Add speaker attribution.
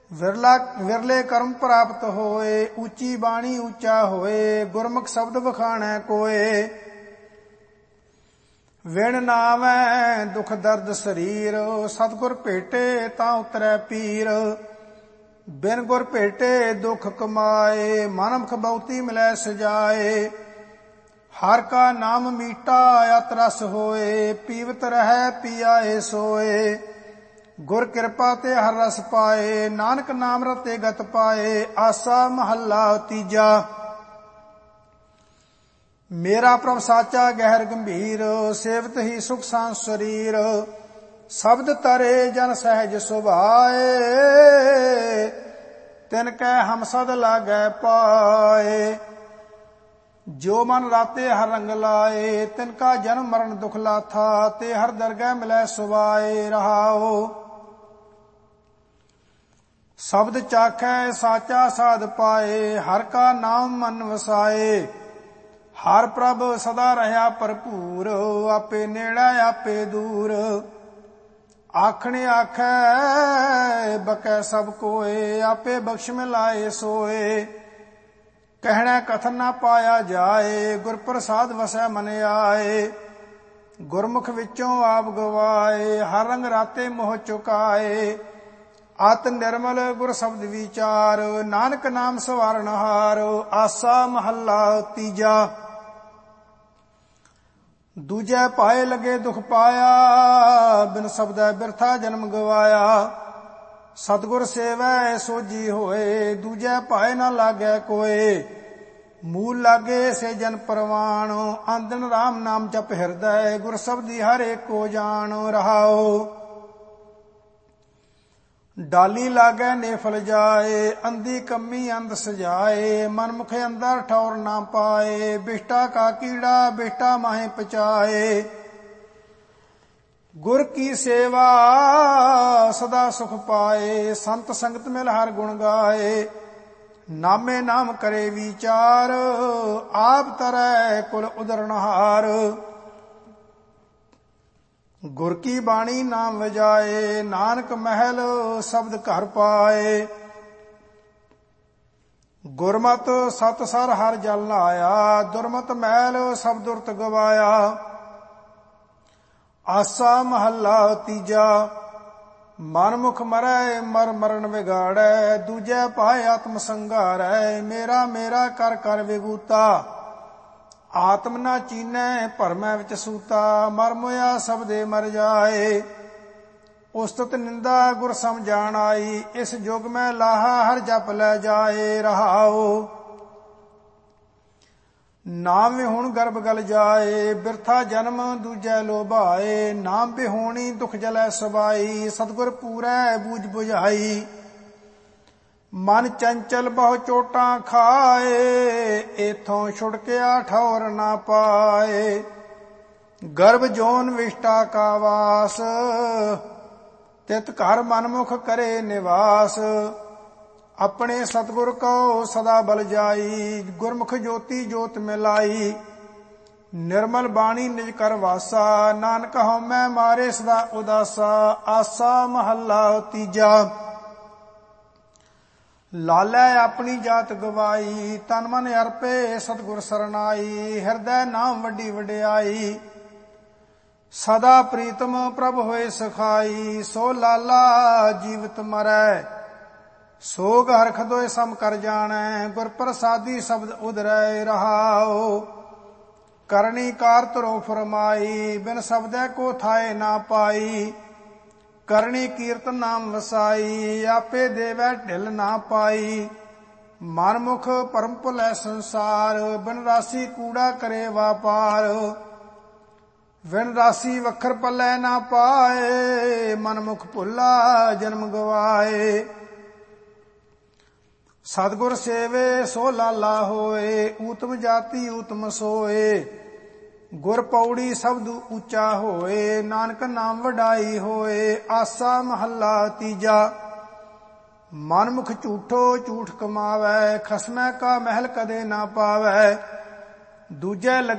Speaker 1: ਵਿਰਲੇ ਕਰਮ ਪ੍ਰਾਪਤ ਹੋਏ। ਉੱਚੀ ਬਾਣੀ ਉੱਚਾ ਹੋਏ, ਗੁਰਮੁਖ ਸ਼ਬਦ ਵਖਾਣੈ ਕੋਏ। ਵਿਣ ਨਾਵੈ ਦੁਖ ਦਰਦ ਸਰੀਰ, ਸਤਿਗੁਰ ਭੇਟੇ ਤਾਂ ਉਤਰੈ ਪੀਰ। ਬਿਨ ਗੁਰ ਭੇਟੇ ਦੁਖ ਕਮਾਏ, ਮਨਮੁਖ ਬਹੁਤੀ ਮਿਲੈ ਸਜਾਏ। ਹਰ ਕਾ ਨਾਮ ਮੀਠਾ ਅਤ ਰਸ ਹੋਏ, ਪੀਵਤ ਰਹੈ ਪੀਆਏ ਸੋਏ। ਗੁਰ ਕਿਰਪਾ ਤੇ ਹਰ ਰਸ ਪਾਏ, ਨਾਨਕ ਨਾਮ ਰਤੇ ਗਤ ਪਾਏ। ਆਸਾ ਮਹੱਲਾ ਤੀਜਾ। ਮੇਰਾ ਪ੍ਰਭ ਸਾਚਾ ਗਹਿਰ ਗੰਭੀਰ, ਸੇਵਤ ਹੀ ਸੁਖ ਸਾਂਦ ਸਰੀਰ। ਸ਼ਬਦ ਤਰੇ ਜਨ ਸਹਿਜ ਸੁਭਾਏ, ਤਿਨ ਕੈ ਹਮ ਸਦ ਲਾਗੈ ਪਾਏ। ਜੋ ਮਨ ਰਾਤੇ ਹਰ ਰੰਗ ਲਾਏ, ਤਿਨ ਕਾ ਜਨਮ ਮਰਨ ਦੁਖ ਲਾਥਾ। ਤੇ ਹਰ ਦਰਗਹਿ ਮਿਲੈ ਸੁਭਾਏ ਰਹਾਓ। ਸ਼ਬਦ ਚਾਖੈ ਸਾਚਾ ਸਾਧ ਪਾਏ, ਹਰ ਕਾ ਨਾਮ ਮਨ ਵਸਾਏ। ਹਰ ਪ੍ਰਭ ਸਦਾ ਰਹਾ ਭਰਪੂਰ, ਆਪੇ ਨੇੜੇ ਆਪੇ ਦੂਰ। ਆਖਣੇ ਆਖੈ ਬਕੈ ਸਭ ਕੋਏ, ਆਪੇ ਬਖਸ਼ ਮਿਲਾਏ ਸੋਏ। ਕਹਿਣਾ ਕਥਨ ਨਾ ਪਾਇਆ ਜਾਏ, ਗੁਰ ਪ੍ਰਸਾਦ ਵਸੈ ਮਨ ਆਏ। ਗੁਰਮੁਖ ਵਿੱਚੋਂ ਆਪ ਗਵਾਏ, ਹਰ ਰੰਗ ਰਾਤੇ ਮੋਹ ਚੁਕਾਏ। ਅਤ ਨਿਰਮਲ ਗੁਰ ਸ਼ਬਦ ਵਿਚਾਰ, ਨਾਨਕ ਨਾਮ ਸਵਾਰਨਹਾਰ। ਆਸਾ ਮਹੱਲਾ ਤੀਜਾ। ਦੂਜੈ ਪਾਏ ਲਗੇ ਦੁਖ ਪਾਇਆ, ਬਿਨ ਸ਼ਬਦੈ ਬਿਰਥਾ ਜਨਮ ਗਵਾਇਆ। ਸਤਿਗੁਰ ਸੇਵੈ ਸੋਜੀ ਹੋਏ, ਦੂਜੈ ਪਾਏ ਨਾ ਲਾਗੈ ਕੋਏ। ਮੂਲ ਲਾਗੇ ਸੇ ਜਨ ਪਰਵਾਣ, ਆਂਦਨ ਰਾਮ ਨਾਮ ਜਪ ਹਿਰਦੈ। ਗੁਰ ਸ਼ਬਦੀ ਹਰ ਏਕੋ ਜਾਣ ਰਹਾਓ। ਡਾਲੀ ਲਾਗੈ ਨੇਫਲ ਜਾਏ, ਅੰਧੀ ਕੰਮੀ ਅੰਧ ਸਜਾਏ। ਮਨਮੁਖ ਅੰਦਰ ਠੌਰ ਨਾ ਪਾਏ, ਬਿਸ਼ਟਾ ਕਾ ਕੀੜਾ ਬਿਸ਼ਟਾ ਮਾਹੇ ਪਚਾਏ। ਗੁਰ ਕੀ ਸੇਵਾ ਸਦਾ ਸੁਖ ਪਾਏ, ਸੰਤ ਸੰਗਤ ਮਿਲ ਹਰ ਗੁਣ ਗਾਏ। ਨਾਮੇ ਨਾਮ ਕਰੇ ਵਿਚਾਰ, ਆਪ ਤਰੈ ਕੁਲ ਉਦਰਨਹਾਰ। ਗੁਰ ਕੀ ਬਾਣੀ ਨਾਮ ਵਜਾਏ, ਨਾਨਕ ਮਹਿਲ ਸ਼ਬਦ ਘਰ ਪਾਏ। ਗੁਰਮਤਿ ਸਤ ਸਰ ਹਰ ਜਲ ਲਾਇਆ, ਦੁਰਮਤਿ ਮੈਲ ਸਭ ਦੁਰਤ ਗਵਾਇਆ। ਆਸਾ ਮਹੱਲਾ ਤੀਜਾ। ਮਨਮੁਖ ਮਰੈ ਮਰ ਮਰਨ ਵਿਗਾੜੈ, ਦੂਜੈ ਪਾਏ ਆਤਮ ਸੰਘਾਰੈ। ਮੇਰਾ ਮੇਰਾ ਕਰ ਕਰ ਵਿਗੂਤਾ, ਆਤਮ ਨਾ ਚੀਨੈ ਭਰਮੈ ਵਿੱਚ ਸੂਤਾ। ਮਰ ਮੁਆ ਸਬਦੇ ਮਰ ਜਾਏ, ਉਸਤਤ ਨਿੰਦਾ ਗੁਰ ਸਮਝਾਣ ਆਈ। ਇਸ ਜੁਗ ਮੈਂ ਲਾਹਾ ਹਰ ਜਪ ਲੈ ਜਾਏ ਰਹਾਓ। ਨਾਮ ਵਿਹੁਣ ਗਰਭ ਗਲ ਜਾਏ, ਬਿਰਥਾ ਜਨਮ ਦੂਜੈ ਲੋਭਾਏ। ਨਾਮ ਵਿਹੂਣੀ ਦੁਖ ਜਲੈ ਸਬਾਈ, ਸਤਿਗੁਰ ਪੂਰੈ ਬੂਝ ਬੁਝਾਈ। ਮਨ ਚੰਚਲ ਬਹੁ ਚੋਟਾਂ ਖਾਏ, ਏਥੋਂ ਛੁਟਕਿਆ ਠੌਰ ਨਾ ਪਾਏ। ਗਰਭ ਜੋਨ ਵਿਸ਼ਟਾ ਕਾ ਵਾਸ, ਤਿਤ ਘਰ ਮਨਮੁਖ ਕਰੇ ਨਿਵਾਸ। ਆਪਣੇ ਸਤਿਗੁਰ ਕੋ ਸਦਾ ਬਲ ਜਾਈ, ਗੁਰਮੁਖ ਜੋਤੀ ਜੋਤ ਮਿਲਾਈ। ਨਿਰਮਲ ਬਾਣੀ ਨਿਜ ਕਰ ਵਾਸਾ, ਨਾਨਕ ਹਉਮੈ ਮਾਰੇ ਸਦਾ ਉਦਾਸਾ। ਆਸਾ ਮਹੱਲਾ ਤੀਜਾ। ਲਾਲੈ ਆਪਣੀ ਜਾਤ ਗਵਾਈ, ਤਨ ਮਨ ਅਰਪੇ ਸਤਿਗੁਰ ਸਰਨਾਈ। ਹਿਰਦੈ ਨਾਮ ਵੱਡੀ ਵਡਿਆਈ, ਸਦਾ ਪ੍ਰੀਤਮ ਪ੍ਰਭ ਹੋਏ ਸਖਾਈ। ਸੋ ਲਾਲਾ ਜੀਵਤ ਮਰੈ, ਸੋਗ ਹਰਖ ਦੋਇ ਸਮ ਕਰ ਜਾਣੈ। ਗੁਰ ਪ੍ਰਸਾਦੀ ਸ਼ਬਦ ਉਦਰੈ ਰਹਾਓ। ਕਰਨੀ ਕਾਰ ਧਰੋ ਫਰਮਾਈ, ਬਿਨ ਸ਼ਬਦੈ ਕੋ ਥਾਏ ਨਾ ਪਾਈ। ਕਰਨੀ ਕੀਰਤਨ ਨਾਮ ਵਸਾਈ, ਆਪੇ ਦੇਵੈ ਢਿਲ ਨਾ ਪਾਈ। ਮਨਮੁਖ ਭਰਮ ਭੁਲੈ ਸੰਸਾਰ, ਬਿਨ ਰਾਸੀ ਕੂੜਾ ਕਰੇ ਵਾਪਾਰ। ਵਿਣ ਰਾਸੀ ਵਖਰ ਪੱਲੇ ਨਾ ਪਾਏ, ਮਨਮੁਖ ਭੁੱਲਾ ਜਨਮ ਗਵਾਏ। ਸਤਿਗੁਰ ਸੇਵੇ ਸੋ ਲਾਲਾ ਹੋਏ, ਊਤਮ ਜਾਤੀ ਊਤਮ ਸੋਏ। ਗੁਰ ਪੌੜੀ ਸ਼ਬਦ ਉੱਚਾ ਹੋਏ, ਨਾਨਕ ਨਾਮ ਵਡਾਈ ਹੋਏ। ਆਸਾ ਮਹੱਲਾ ਤੀਜਾ। ਮਨਮੁਖ ਝੂਠੋ ਝੂਠ ਕਮਾਵੈ, ਖਸਮੈ ਕਾ ਮਹਿਲ ਕਦੇ ਨਾ ਪਾਵੈ। ਦੂਜੈ